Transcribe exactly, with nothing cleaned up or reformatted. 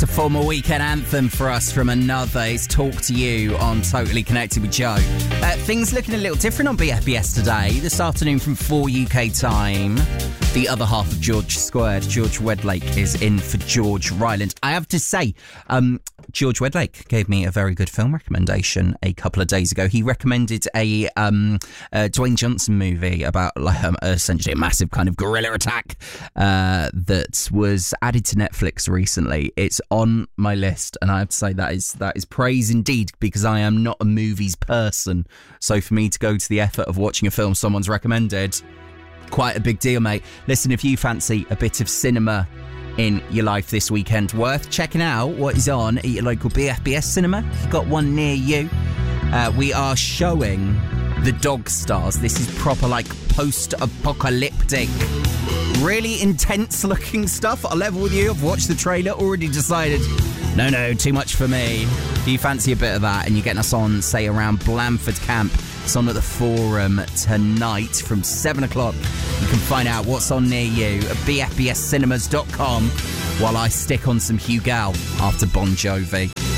It's a former weekend anthem for us from another. It's Talk to You on Totally Connected with Joe. Uh, things looking a little different on B F B S today. This afternoon from four U K time, the other half of George Squared, George Wedlake, is in for George Ryland. I have to say, um, George Wedlake gave me a very good film recommendation a couple of days ago. He recommended a, um, a Dwayne Johnson movie about like, um, essentially a massive kind of guerrilla attack uh, that was added to Netflix recently. It's on my list, and I have to say that is that is praise indeed, because I am not a movies person. So for me to go to the effort of watching a film someone's recommended, quite a big deal, mate. Listen, if you fancy a bit of cinema in your life this weekend, worth checking out what is on at your local B F B S cinema. If you've got one near you, uh, we are showing The Dog Stars. This is proper like post-apocalyptic, really intense looking stuff. I'll level with you, I've watched the trailer, already decided no no too much for me. If you fancy a bit of that and you're getting us on, say, around Blandford Camp, it's on at the Forum tonight from seven o'clock. You can find out what's on near you at b f b s cinemas dot com while I stick on some Hugh Gal after Bon Jovi.